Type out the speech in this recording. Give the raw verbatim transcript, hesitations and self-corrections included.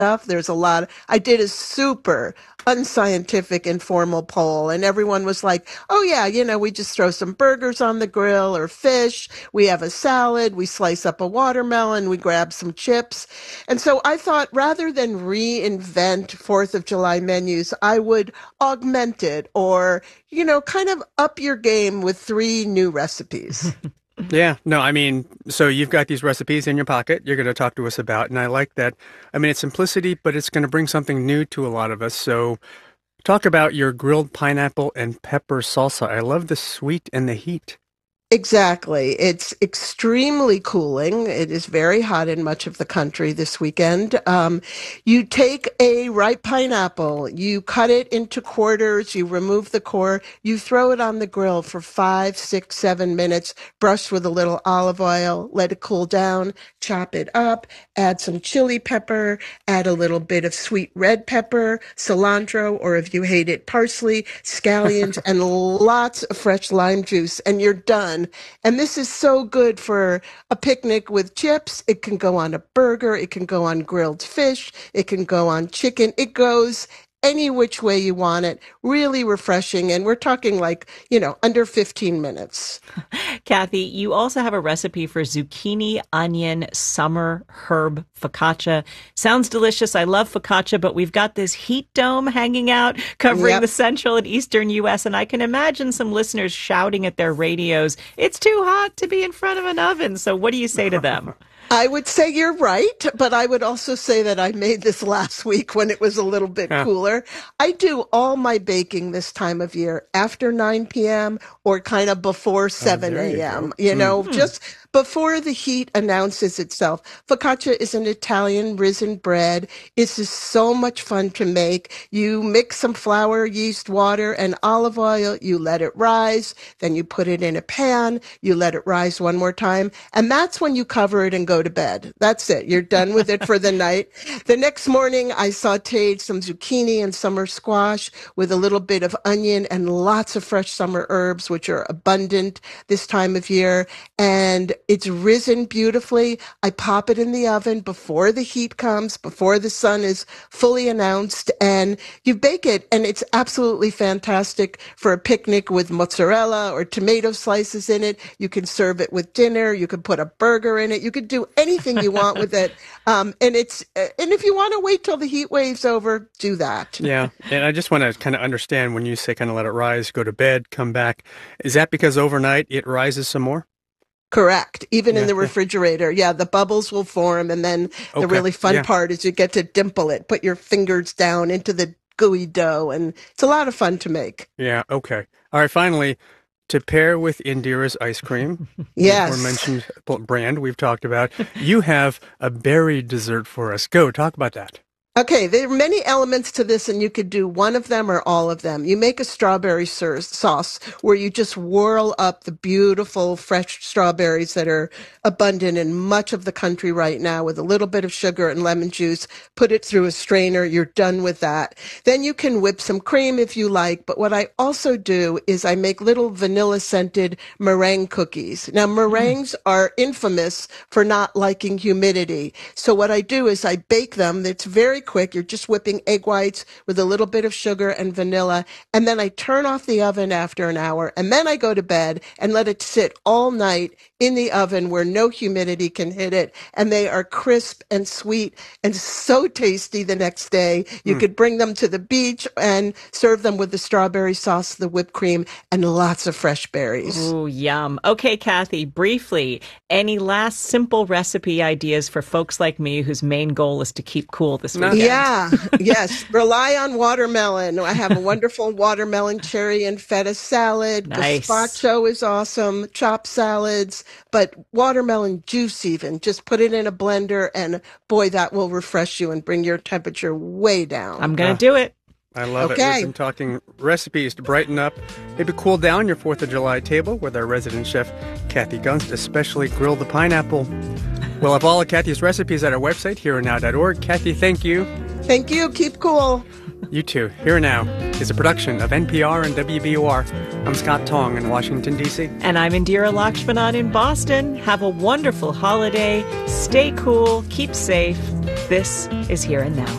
stuff. There's a lot. I did a super unscientific informal poll, and everyone was like, oh yeah, you know, we just throw some burgers on the grill or fish. We have a salad. We slice up a watermelon. We grab some chips. And so I thought rather than reinvent fourth of July menus, I would augment it or, you know, kind of up your game with three new recipes. Yeah, no, I mean, so you've got these recipes in your pocket you're going to talk to us about, and I like that. I mean, it's simplicity, but it's going to bring something new to a lot of us. So talk about your grilled pineapple and pepper salsa. I love the sweet and the heat. Exactly. It's extremely cooling. It is very hot in much of the country this weekend. Um, you take a ripe pineapple, you cut it into quarters, you remove the core, you throw it on the grill for five, six, seven minutes, brush with a little olive oil, let it cool down, chop it up, add some chili pepper, add a little bit of sweet red pepper, cilantro, or if you hate it, parsley, scallions, and lots of fresh lime juice, and you're done. And this is so good for a picnic with chips. It can go on a burger. It can go on grilled fish. It can go on chicken. It goes any which way you want it. Really refreshing. And we're talking like, you know, under fifteen minutes. Kathy, you also have a recipe for zucchini, onion, summer herb focaccia. Sounds delicious. I love focaccia, but we've got this heat dome hanging out covering yep. the central and eastern U S. And I can imagine some listeners shouting at their radios, it's too hot to be in front of an oven. So what do you say to them? I would say you're right, but I would also say that I made this last week when it was a little bit yeah. cooler. I do all my baking this time of year after nine p.m. or kind of before seven a.m., you, you know, mm-hmm. just before the heat announces itself. Focaccia is an Italian risen bread. It's just so much fun to make. You mix some flour, yeast, water, and olive oil. You let it rise. Then you put it in a pan. You let it rise one more time. And that's when you cover it and go to bed. That's it. You're done with it for the night. The next morning, I sauteed some zucchini and summer squash with a little bit of onion and lots of fresh summer herbs, which are abundant this time of year. And it's risen beautifully. I pop it in the oven before the heat comes, before the sun is fully announced, and you bake it, and it's absolutely fantastic for a picnic with mozzarella or tomato slices in it. You can serve it with dinner. You can put a burger in it. You can do anything you want with it. Um, and it's and if you want to wait till the heat wave's over, do that. Yeah, and I just want to kind of understand when you say kind of let it rise, go to bed, come back. Is that because overnight it rises some more? Correct. Even yeah, in the refrigerator. Yeah. yeah, the bubbles will form. And then the okay. really fun yeah. part is you get to dimple it, put your fingers down into the gooey dough. And it's a lot of fun to make. Yeah. Okay. All right. Finally, to pair with Indira's ice cream. Yes. Or mentioned brand we've talked about. You have a berry dessert for us. Go talk about that. Okay, there are many elements to this, and you could do one of them or all of them. You make a strawberry sauce where you just whirl up the beautiful fresh strawberries that are abundant in much of the country right now with a little bit of sugar and lemon juice. Put it through a strainer. You're done with that. Then you can whip some cream if you like. But what I also do is I make little vanilla-scented meringue cookies. Now, meringues mm. are infamous for not liking humidity. So what I do is I bake them. It's very quick. You're just whipping egg whites with a little bit of sugar and vanilla. And then I turn off the oven after an hour. And then I go to bed and let it sit all night in the oven where no humidity can hit it. And they are crisp and sweet and so tasty the next day. You mm. could bring them to the beach and serve them with the strawberry sauce, the whipped cream, and lots of fresh berries. Ooh, yum. Okay, Kathy, briefly, any last simple recipe ideas for folks like me whose main goal is to keep cool this weekend? Yeah, yes. Rely on watermelon. I have a wonderful watermelon cherry and feta salad. Nice. Gazpacho is awesome. Chopped salads. But watermelon juice even. Just put it in a blender and boy, that will refresh you and bring your temperature way down. I'm going to uh, do it. I love okay. it. We've been talking recipes to brighten up, maybe cool down your fourth of July table with our resident chef, Kathy Gunst, especially grill the pineapple. We'll have all of Kathy's recipes at our website, here and now dot org. Kathy, thank you. Thank you. Keep cool. You too. Here and Now is a production of N P R and W B O R. I'm Scott Tong in Washington, D C. And I'm Indira Lakshmanan in Boston. Have a wonderful holiday. Stay cool. Keep safe. This is Here and Now.